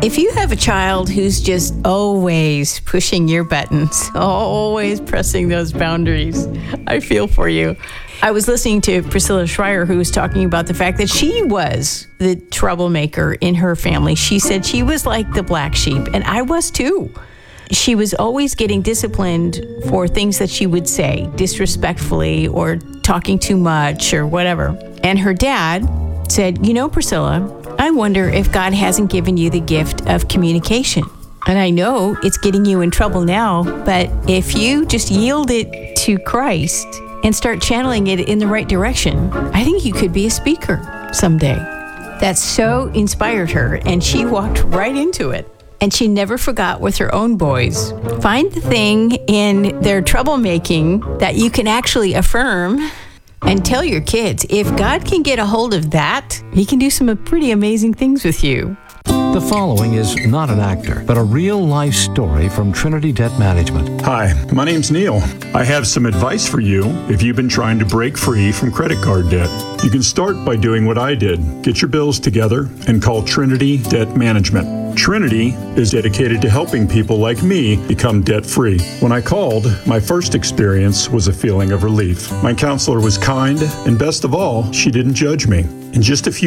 If you have a child who's just always pushing your buttons, always pressing those boundaries, I feel for you. I was listening to Priscilla Schreier, who was talking about the fact that she was the troublemaker in her family. She said she was like the black sheep, and I was too. She was always getting disciplined for things that she would say disrespectfully or talking too much or whatever. And her dad said, "You know, Priscilla, I wonder if God hasn't given you the gift of communication. And I know it's getting you in trouble now, but if you just yield it to Christ and start channeling it in the right direction, I think you could be a speaker someday." That so inspired her, and she walked right into it. And she never forgot with her own boys. Find the thing in their troublemaking that you can actually affirm and tell your kids, if God can get a hold of that, he can do some pretty amazing things with you. The following is not an actor, but a real-life story from Trinity Debt Management. Hi, my name's Neil. I have some advice for you if you've been trying to break free from credit card debt. You can start by doing what I did. Get your bills together and call Trinity Debt Management. Trinity is dedicated to helping people like me become debt-free. When I called, my first experience was a feeling of relief. My counselor was kind, and best of all, she didn't judge me. In just a few